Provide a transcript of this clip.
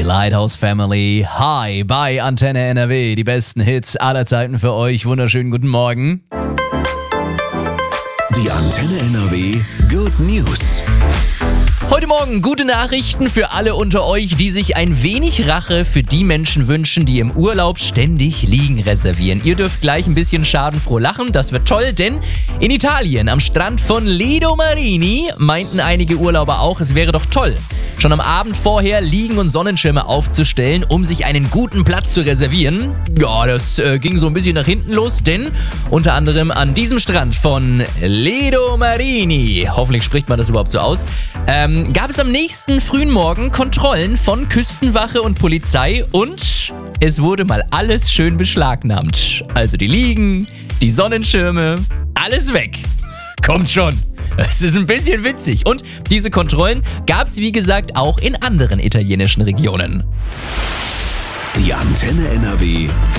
Lighthouse Family. Hi bei Antenne NRW. Die besten Hits aller Zeiten für euch. Wunderschönen guten Morgen. Die Antenne NRW Good News. Heute Morgen gute Nachrichten für alle unter euch, die sich ein wenig Rache für die Menschen wünschen, die im Urlaub ständig Liegen reservieren. Ihr dürft gleich ein bisschen schadenfroh lachen, das wird toll, denn in Italien am Strand von Lido Marini meinten einige Urlauber auch, es wäre doch toll, schon am Abend vorher Liegen und Sonnenschirme aufzustellen, um sich einen guten Platz zu reservieren. Ja, das ging so ein bisschen nach hinten los, denn unter anderem an diesem Strand von Lido Marini, hoffentlich spricht man das überhaupt so aus, gab es am nächsten frühen Morgen Kontrollen von Küstenwache und Polizei und es wurde mal alles schön beschlagnahmt. Also die Liegen, die Sonnenschirme, alles weg. Kommt schon. Es ist ein bisschen witzig. Und diese Kontrollen gab es, wie gesagt, auch in anderen italienischen Regionen. Die Antenne NRW